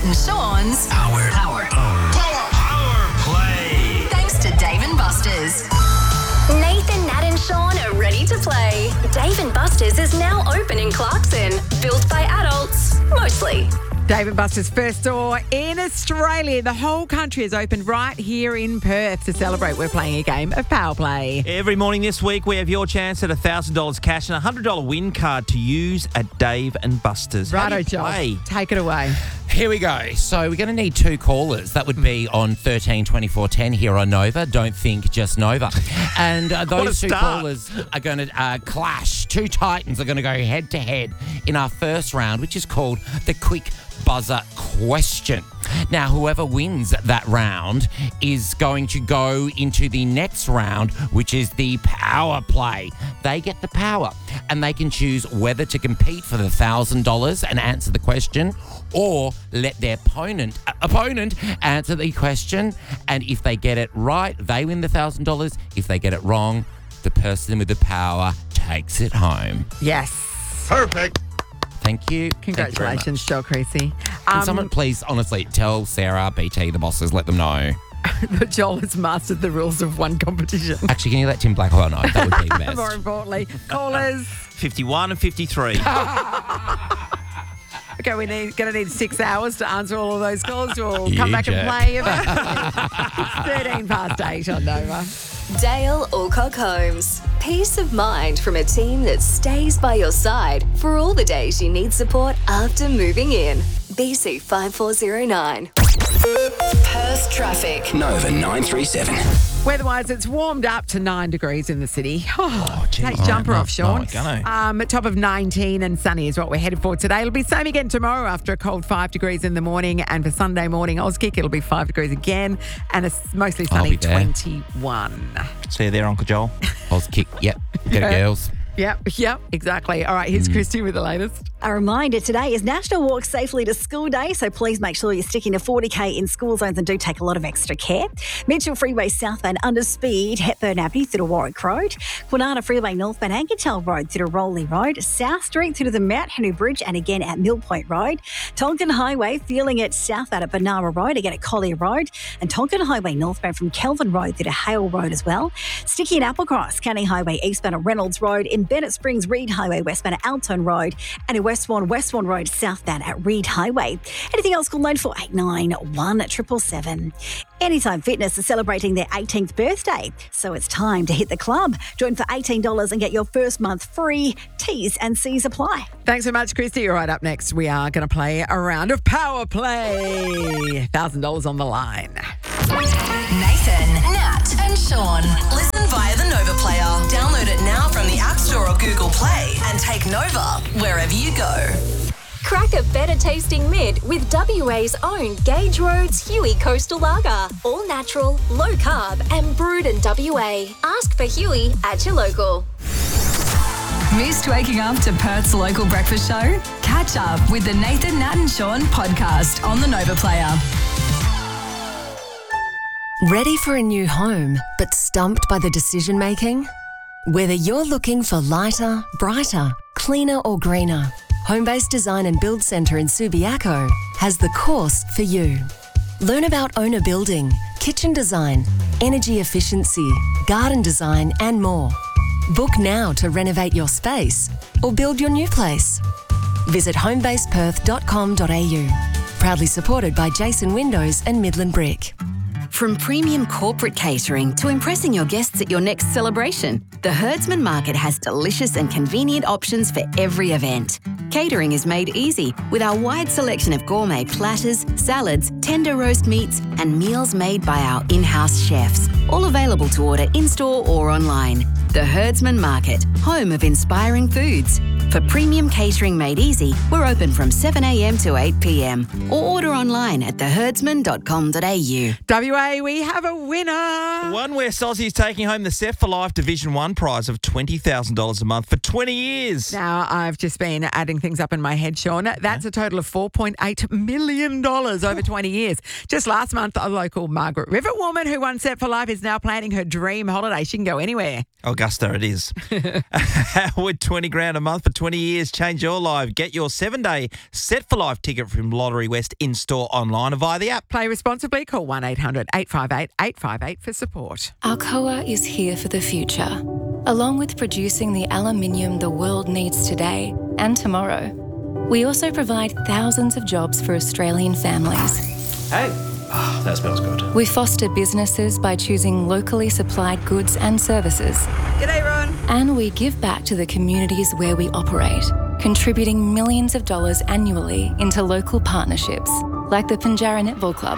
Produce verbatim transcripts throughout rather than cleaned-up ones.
Nat and Sean's Power. Power. Power. Power play. Thanks to Dave and Buster's. Nathan, Nat and Sean are ready to play. Dave and Buster's is now open in Clarkson. Built by adults, mostly. Dave and Buster's first store in Australia. The whole country is opened right here in Perth to celebrate. We're playing a game of Power Play. Every morning this week, we have your chance at one thousand dollars cash and a one hundred dollars win card to use at Dave and Buster's. How do Righto, you Joel. play? Take it away. Here we go. So we're going to need two callers. That would be on thirteen twenty-four ten here on Nova. Don't think just Nova. And uh, What a those two start. callers are going to uh, clash. Two Titans are going to go head to head in our first round, which is called the Quick Buzzer Question. Now, whoever wins that round is going to go into the next round, which is the Power Play. They get the power and they can choose whether to compete for the one thousand dollars and answer the question, or let their opponent uh, opponent answer the question. And if they get it right, they win the one thousand dollars. If they get it wrong, the person with the power takes it home. Yes. Perfect. Thank you. Congratulations, Joel Creasy. Can Um, someone please, honestly, tell Sarah, B T, the bosses, let them know. that Joel has mastered the rules of one competition. Actually, can you let Tim Blackwell know? That would be the best. More importantly, callers. fifty-one and fifty-three. Okay, we're need, going to need six hours to answer all of those calls. We'll You come back jerk. and play about It's thirteen past eight on Nova. Dale Alcock Holmes. Peace of mind from a team that stays by your side for all the days you need support after moving in. B C five four zero nine. Perth traffic. Nova nine three seven. Weather-wise, it's warmed up to nine degrees in the city. Oh, geez. take Oh, jumper no, off, Sean. no, gonna. Um, top of nineteen and sunny is what we're headed for today. It'll be same again tomorrow after a cold five degrees in the morning. And for Sunday morning, Auskick, it'll be five degrees again. And it's mostly I'll sunny, be there. twenty-one. See you there, Uncle Joel. Oz kick. Yep. Get it, Yeah. girls. Yep, yep, exactly. All right, here's Christy with the latest. A reminder today is National Walk Safely to School Day, so please make sure you're sticking to forty k in school zones and do take a lot of extra care. Mitchell Freeway southbound under speed, Hepburn Avenue through to Warwick Road. Kwinana Freeway northbound Angertel Road through to Rowley Road. South Street through to the Mount Henry Bridge and again at Mill Point Road. Tonkin Highway feeling it southbound at Banara Road, again at Collier Road. And Tonkin Highway northbound from Kelvin Road through to Hale Road as well. Sticky and Applecross, Canning Highway eastbound at Reynolds Road. In Bennett Springs, Reed Highway westbound at Altone Road. And in Westbourne, Westbourne Road southbound at Reed Highway. Anything else, call nine four eight nine, one seven seven. Anytime Fitness is celebrating their eighteenth birthday, so it's time to hit the club. Join for eighteen dollars and get your first month free. T's and C's apply. Thanks so much, Christy. All right, up next, we are going to play a round of Power Play. one thousand dollars on the line. Nathan, Nat and Sean. Listen via the Nova Player. Download it now from the App Store or Google Play and take Nova wherever you go. Crack a better tasting mid with W A's own Gage Roads Huey Coastal Lager. All natural, low carb and brewed in W A. Ask for Huey at your local. Missed waking up to Perth's local breakfast show? Catch up with the Nathan, Nat and Sean podcast on the Nova Player. Ready for a new home, but stumped by the decision making? Whether you're looking for lighter, brighter, cleaner or greener, Homebase Design and Build Centre in Subiaco has the course for you. Learn about owner building, kitchen design, energy efficiency, garden design and more. Book now to renovate your space or build your new place. Visit homebase perth dot com dot a u. Proudly supported by Jason Windows and Midland Brick. From premium corporate catering to impressing your guests at your next celebration, the Herdsman Market has delicious and convenient options for every event. Catering is made easy with our wide selection of gourmet platters, salads, tender roast meats, and meals made by our in-house chefs, all available to order in-store or online. The Herdsman Market, home of inspiring foods. For premium catering made easy, we're open from seven a m to eight p m or order online at the herdsman dot com dot a u. W A, we have a winner. One West Aussie is taking home the Set for Life Division one prize of twenty thousand dollars a month for twenty years. Now, I've just been adding things up in my head, Sean. That's a total of four point eight million dollars over twenty years. Just last month, a local Margaret River woman who won Set for Life is now planning her dream holiday. She can go anywhere. Augusta it is. With twenty grand a month for twenty years, change your life. Get your seven-day Set for Life ticket from Lottery West in-store, online, or via the app. Play responsibly. Call one eight hundred eight five eight eight five eight for support. Alcoa is here for the future. Along with producing the aluminium the world needs today and tomorrow, we also provide thousands of jobs for Australian families. Hey, oh, that smells good. We foster businesses by choosing locally supplied goods and services. G'day, Ron. And we give back to the communities where we operate, contributing millions of dollars annually into local partnerships, like the Pinjarra Netball Club.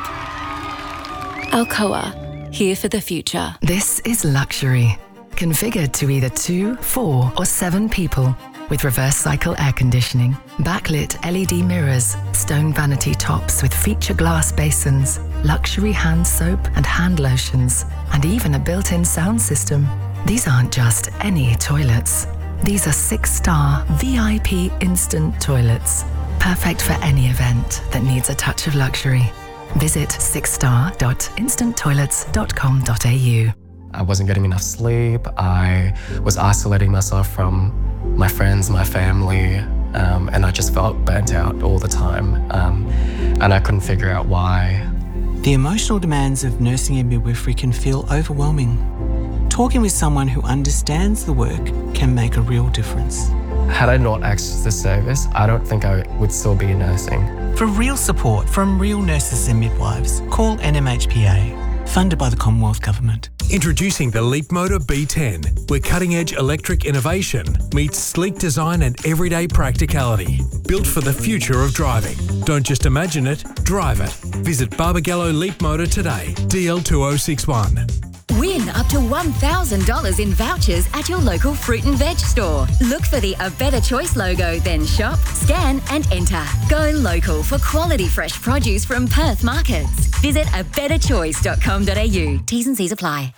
Alcoa, here for the future. This is luxury. Configured to either two, four, or seven people. With reverse cycle air conditioning, backlit L E D mirrors, stone vanity tops with feature glass basins, luxury hand soap and hand lotions, and even a built-in sound system. These aren't just any toilets. These are six-star V I P instant toilets. Perfect for any event that needs a touch of luxury. Visit six star dot instant toilets dot com dot a u. I wasn't getting enough sleep. I was isolating myself from my friends, my family, um, and I just felt burnt out all the time. Um, and I couldn't figure out why. The emotional demands of nursing and midwifery can feel overwhelming. Talking with someone who understands the work can make a real difference. Had I not accessed this service, I don't think I would still be nursing. For real support from real nurses and midwives, call N M H P A, funded by the Commonwealth Government. Introducing the Leapmotor B ten, where cutting-edge electric innovation meets sleek design and everyday practicality. Built for the future of driving. Don't just imagine it, drive it. Visit Barbagallo Leapmotor today, D L two oh six one. Win up to one thousand dollars in vouchers at your local fruit and veg store. Look for the A Better Choice logo, then shop, scan and enter. Go local for quality fresh produce from Perth markets. Visit a better choice dot com dot a u. T's and C's apply.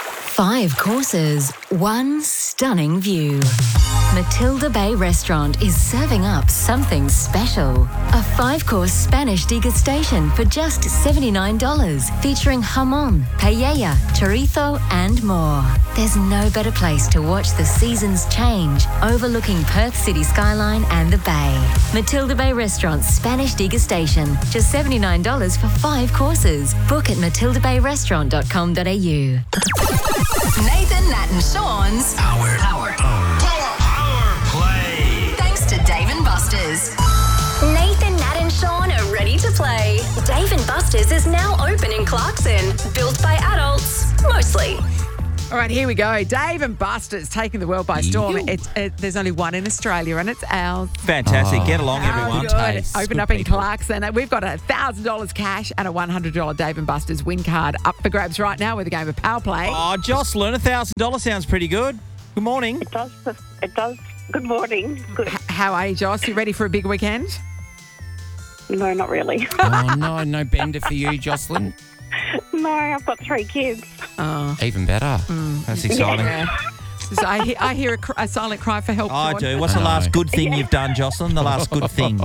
Five courses, one stunning view. Matilda Bay Restaurant is serving up something special. A five-course Spanish degustation for just seventy-nine dollars, featuring jamón, paella, chorizo and more. There's no better place to watch the seasons change, overlooking Perth city skyline and the bay. Matilda Bay Restaurant's Spanish degustation, just seventy-nine dollars for five courses. Book at matilda bay restaurant dot com dot a u. Nathan, Nat and Sean's Power. Power. Power. Power play. Thanks to Dave and Buster's. Nathan, Nat and Sean are ready to play. Dave and Buster's is now open in Clarkson. Built by adults, mostly. All right, here we go. Dave and Buster's taking the world by storm. It's, it, there's only one in Australia and it's ours. Fantastic. Oh, Get along, How everyone. good. Taste. Open Good up in people. Clarkson. We've got a one thousand dollars cash and a one hundred dollars Dave and Buster's win card up for grabs right now with a game of Power Play. Oh, Jocelyn, one thousand dollars sounds pretty good. Good morning. It does. It does. Good morning. Good. H- How are you, Joss? You ready for a big weekend? No, not really. Oh, no, no bender for you, Jocelyn. No, I've got three kids. Oh. Even better. That's exciting. Yeah. So I, he- I hear a, cr- a silent cry for help. I Sean. do. What's the I know. last good thing you've done, Jocelyn? The last good thing?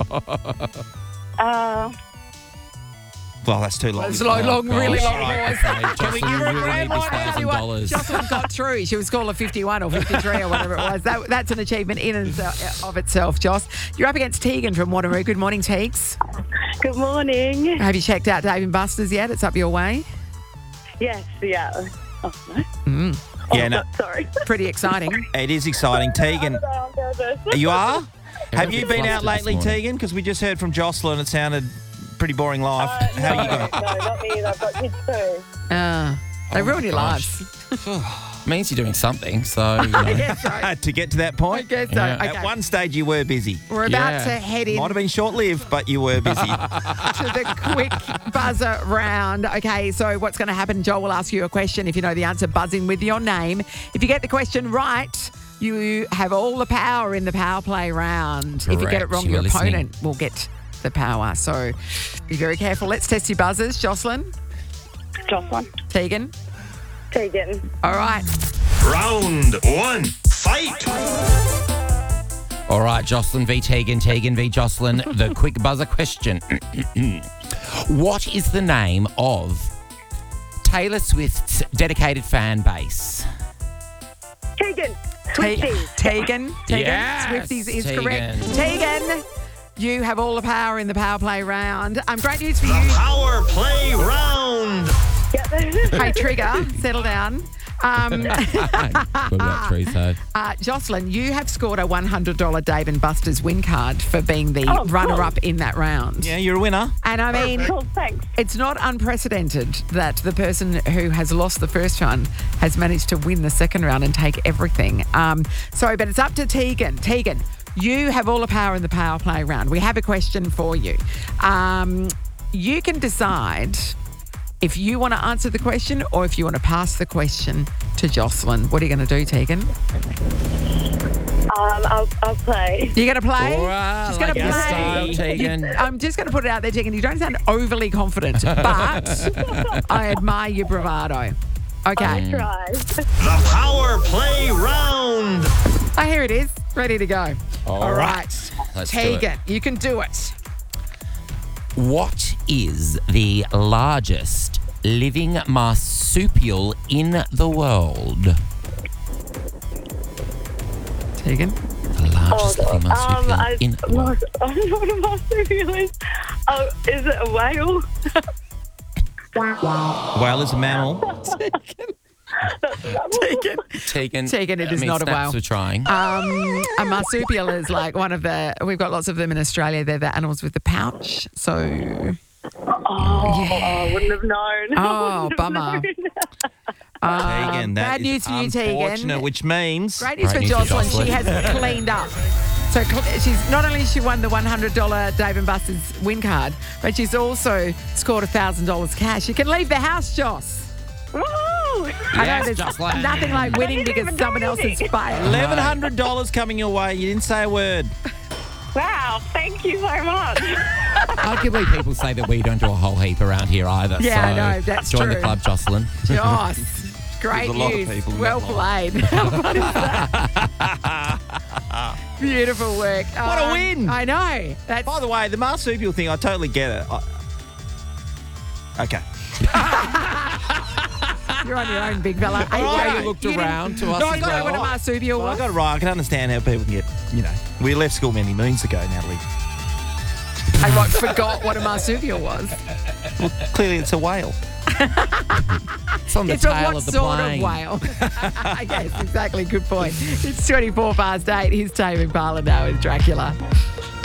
Uh, Well, that's too long. It's long, long, gosh. really long Right, pause. okay, Can we Jocelyn, give her a you really grand need this line one thousand everyone? dollars. Jocelyn got through. She was scoring fifty-one or fifty-three or whatever it was. That, that's an achievement in and of itself, Joss. You're up against Tegan from Wanneroo. Good morning, Teags. good morning. Have you checked out Dave and Buster's yet? It's up your way. Yes, yeah. Oh, no. Mm. Yeah, oh, no, sorry. Pretty exciting. it is exciting. Tegan, I'm nervous. you are? Have you Everyone's been out flustered lately, this morning. Tegan? Because we just heard from Jocelyn. It sounded pretty boring life. Uh, How no, you going? No, not me. I've got kids too. Uh, they Oh, ruin my your gosh. lives. Means you're doing something, so, you know. Yeah, sorry. to get to that I point? guess so. Yeah. Okay. At one stage, you were busy. We're about Yeah. to head in Might have been short-lived, but you were busy. to the quick buzzer round. Okay, so what's going to happen? Joel will ask you a question. If you know the answer, buzz in with your name. If you get the question right, you have all the power in the power play round. If you get it Correct. wrong, You your were listening. opponent will get the power. So be very careful. Let's test your buzzers. Jocelyn, Jocelyn. Tegan. Tegan. All right. Round one. Fight. All right, Jocelyn v. Tegan, Tegan v. Jocelyn. The quick buzzer question. What is the name of Taylor Swift's dedicated fan base? Tegan. Swifties. Tegan. Tegan. Yes, Swifties is Tegan. correct. Tegan, you have all the power in the power play round. Um, great news for The you. power play round. Hey, Trigger, settle down. Um, What about Teresa? uh, Jocelyn, you have scored a one hundred dollars Dave and Buster's win card for being the Oh, cool. runner-up in that round. Yeah, you're a winner. And I mean, Cool, thanks. it's not unprecedented that the person who has lost the first one has managed to win the second round and take everything. Um, so, but it's up to Tegan. Tegan, you have all the power in the power play round. We have a question for you. Um, you can decide if you want to answer the question or if you want to pass the question to Jocelyn. What are you going to do, Tegan? Um, I'll, I'll play. You're going to play? All right, She's like going to your play. style, Tegan. You- I'm just going to put it out there, Tegan. You don't sound overly confident, but I admire your bravado. Okay. I'll try. The power play round. Oh, here it is. Ready to go. All All right. right. Let's do it. Tegan, you can do it. What is the largest living marsupial in the world? Tegan? The largest living marsupial Um, I, in the world. I don't know what a marsupial is. Oh, is it a whale? Whale is a mammal. Tegan. Tegan. Tegan, it I is mean, not a snaps whale. for trying. Um, a marsupial is like one of the, we've got lots of them in Australia. They're the animals with the pouch. So, Oh, I wouldn't have known. Oh, Wouldn't have bummer. known. um, Tegan, bad that news is for you, Tegan. unfortunate, which means... Great news Great for news for Jocelyn. Jocelyn. She has cleaned up. So cl- she's not only she won the one hundred dollars Dave and Buster's win card, but she's also scored one thousand dollars cash. You can leave the house, Joss. Woo! I know Yes, there's Jocelyn. nothing like winning because someone else has failed. eleven hundred dollars coming your way. You didn't say a word. Wow, thank you so much. Arguably, people say that we don't do a whole heap around here either. Yeah, I so know, that's join true. the club, Jocelyn. Joss. Great There's a lot of news. people in Well that played. How fun is that? Beautiful work. What a Um, win. I know. That's By the way, the marsupial thing, I totally get it. I... Okay. You're on your own, big fella. I like how you You looked didn't- around to us No, as you know well. what a marsupial Well, I was? got it right. I can understand how people can get, you know. We left school many moons ago, Natalie. I what, forgot what a marsupial was. Well, clearly it's a whale. It's on the It's a tail what of the sort plane. of whale? Yes, exactly. Good point. It's twenty-four past eight. Here's Tame Impala now with Dracula.